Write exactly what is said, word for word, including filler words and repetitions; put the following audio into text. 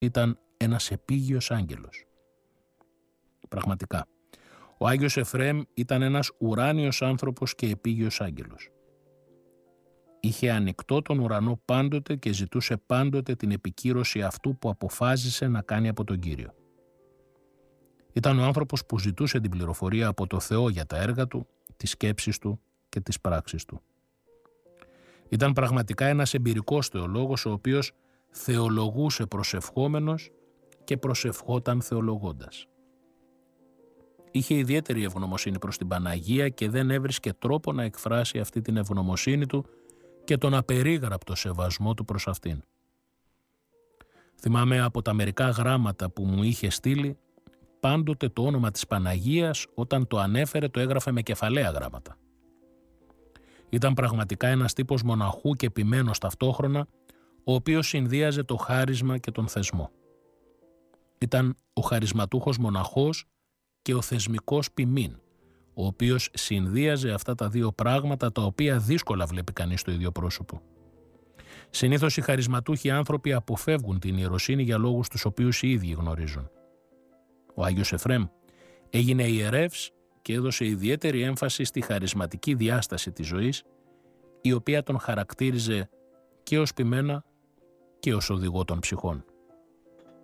ήταν ένας επίγειος άγγελος. Πραγματικά, ο Άγιος Εφραίμ ήταν ένας ουράνιος άνθρωπος και επίγειος άγγελος. Είχε ανοιχτό τον ουρανό πάντοτε και ζητούσε πάντοτε την επικύρωση αυτού που αποφάσισε να κάνει από τον Κύριο. Ήταν ο άνθρωπος που ζητούσε την πληροφορία από το Θεό για τα έργα του, τις σκέψεις του και τις πράξεις του. Ήταν πραγματικά ένας εμπειρικός θεολόγος, ο οποίος θεολογούσε προσευχόμενος και προσευχόταν θεολογώντας. Είχε ιδιαίτερη ευγνωμοσύνη προς την Παναγία και δεν έβρισκε τρόπο να εκφράσει αυτή την ευγνωμοσύνη του και τον απερίγραπτο σεβασμό του προς αυτήν. Θυμάμαι από τα μερικά γράμματα που μου είχε στείλει, πάντοτε το όνομα της Παναγίας όταν το ανέφερε το έγραφε με κεφαλαία γράμματα. Ήταν πραγματικά ένας τύπος μοναχού και επιμένος ταυτόχρονα, ο οποίος συνδύαζε το χάρισμα και τον θεσμό. Ήταν ο χαρισματούχος μοναχός και ο θεσμικός ποιμήν, ο οποίος συνδύαζε αυτά τα δύο πράγματα τα οποία δύσκολα βλέπει κανείς στο ίδιο πρόσωπο. Συνήθως οι χαρισματούχοι άνθρωποι αποφεύγουν την ιεροσύνη για λόγους τους οποίους οι ίδιοι γνωρίζουν. Ο Άγιος Εφραίμ έγινε ιερεύς και έδωσε ιδιαίτερη έμφαση στη χαρισματική διάσταση της ζωής, η οποία τον χαρακτήριζε και ως ποιμένα και ως οδηγό των ψυχών.